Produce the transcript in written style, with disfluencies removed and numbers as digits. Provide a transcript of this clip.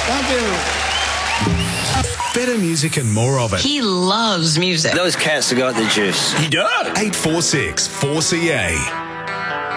Thank you. Better music and more of it. He loves music. Those cats have got the juice. He does. 846 4CA.